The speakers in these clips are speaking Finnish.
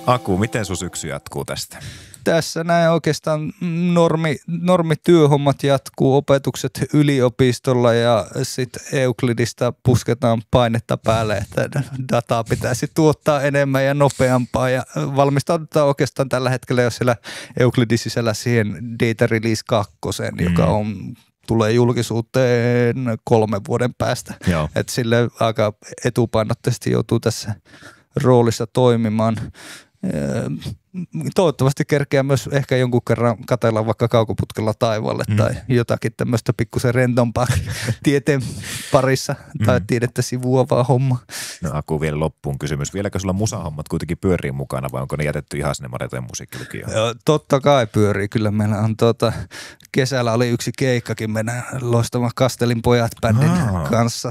Aku, miten sun syksy jatkuu tästä? Tässä näin oikeastaan normityöhommat jatkuu, opetukset yliopistolla ja sitten Euclidista pusketaan painetta päälle, että dataa pitäisi tuottaa enemmän ja nopeampaa ja valmistaudutaan oikeastaan tällä hetkellä jo siellä Euclidin sisällä siihen Data Release 2, joka tulee julkisuuteen 3 vuoden päästä. Että sille aika etupainotteisesti joutuu tässä roolissa toimimaan. Toivottavasti kerkeää myös ehkä jonkun kerran katsella vaikka kaukoputkella taivaalle tai jotakin tämmöistä pikkusen rentompaa tieteen parissa tai tiedettä sivuavaa homma. No Aku, vielä loppuun kysymys. Vieläkö sulla musahommat kuitenkin pyörii mukana vai onko ne jätetty ihan sinne Maretojen musiikkilukioon? Joo, totta kai pyörii. Kyllä meillä on kesällä oli yksi keikkakin meidän loistava Kastelin pojat bändin kanssa.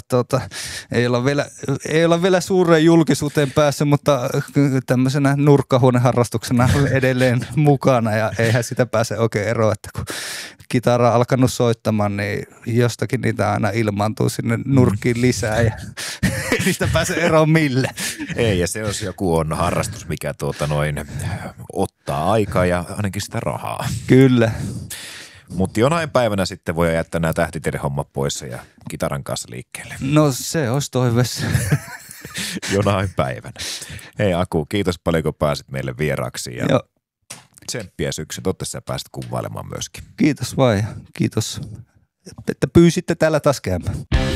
Ei olla vielä suureen julkisuuteen päässyt, mutta tämmöisenä nurkkahuoneharrastuksena edelleen mukana ja eihän sitä pääse oikein eroa, että kun kitara on alkanut soittamaan, niin jostakin niitä aina ilmaantuu sinne nurkkiin lisää ja niistä pääse eroon mille. Ei, ja se jos joku on harrastus, mikä ottaa aikaa ja ainakin sitä rahaa. Kyllä. Mutta jonain päivänä sitten voi jättää nämä tähtitiedehommat pois ja kitaran kanssa liikkeelle. No se olisi toiveessa. Jonain päivänä. Hei Aku, kiitos paljon kun pääsit meille vieraaksi ja tsemppiä syksyn. Toivottavasti sä pääsit kuvailemaan myöskin. Kiitos vaan ja kiitos, että pyysitte täällä taas käymään.